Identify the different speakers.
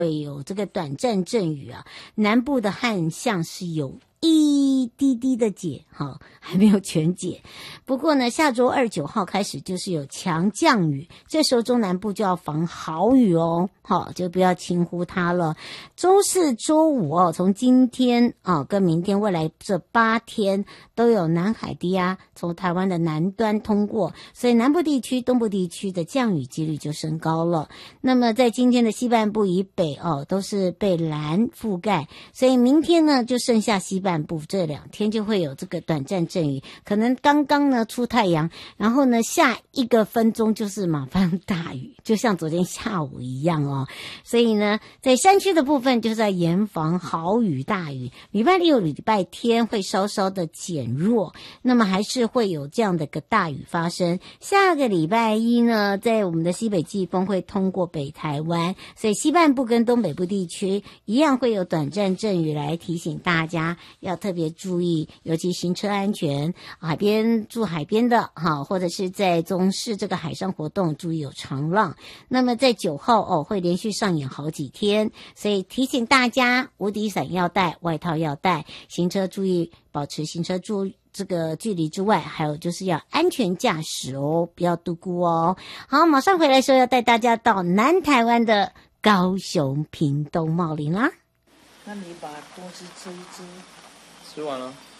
Speaker 1: 会有这个短暂阵雨啊，南部的旱象是有一滴滴的解，还没有全解。不过呢，下周29号开始就是有强降雨，这时候中南部就要防豪雨哦，就不要轻忽它了。周四周五从今天跟明天未来这8天都有南海低压从台湾的南端通过，所以南部地区、东部地区的降雨几率就升高了。那么在今天的西半部以北都是被蓝覆盖，所以明天呢就剩下西半部，这2天就会有这个短暂阵雨，可能刚刚呢出太阳，然后呢下1个分钟就是马上大雨，就像昨天下午一样哦。所以呢在山区的部分就是要严防豪雨大雨，礼拜六礼拜天会稍稍的减弱，那么还是会有这样的个大雨发生。下个礼拜一呢，在我们的西北季风会通过北台湾，所以西半部跟东北部地区一样会有短暂阵雨，来提醒大家要特别注意，尤其行车安全，住海边的或者是在中市这个海上活动注意有长浪。那么在9号会连续上演好几天，所以提醒大家无敌伞要带，外套要带，行车注意保持行车这个距离之外，还有就是要安全驾驶哦，不要度孤哦。好，马上回来说要带大家到南台湾的高雄、屏东、茂林啦。
Speaker 2: 那你把东西吃一吃。
Speaker 3: 吃完了。